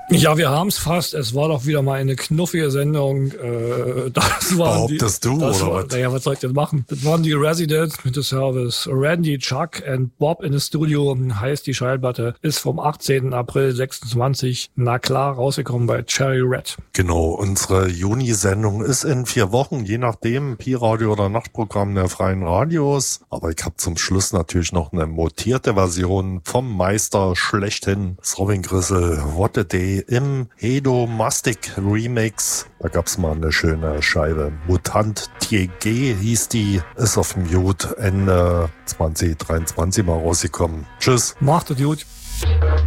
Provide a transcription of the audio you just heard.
Ja, wir haben es fast. Es war doch wieder mal eine knuffige Sendung. Behauptest du, oder was? Naja, was soll ich denn machen? Das waren die Residents mit dem Service. Randy, Chuck und Bob in the Studio heißt die Schallplatte. Ist vom 18. April 26, na klar, rausgekommen bei Cherry Red. Genau, unsere Juni-Sendung ist in 4 Wochen, je nachdem, Pi-Radio oder Nachtprogramm der Freien Radios. Aber ich habe zum Schluss natürlich noch eine mutierte Version vom Meister schlechthin, das Robin Grissel, What a Day, im Hedo Mastic Remix. Da gab's mal eine schöne Scheibe. Mutant TG hieß die, ist auf dem Mute Ende 2023 mal rausgekommen. Tschüss. Macht es gut.